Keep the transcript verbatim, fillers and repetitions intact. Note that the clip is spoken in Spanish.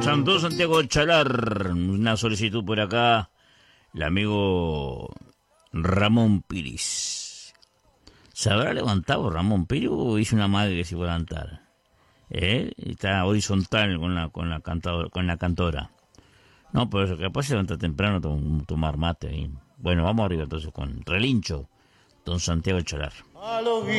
Santo Santiago Chalar, una solicitud por acá, el amigo Ramón Piris. ¿Se habrá levantado Ramón Piris o hizo una madre que se iba a levantar? ¿Eh? Está horizontal con la, con la, cantador, con la cantora. No, pero eso, capaz se levanta temprano a tom, tomar mate. Y... Bueno, vamos arriba entonces con Relincho, Don Santiago Chalar.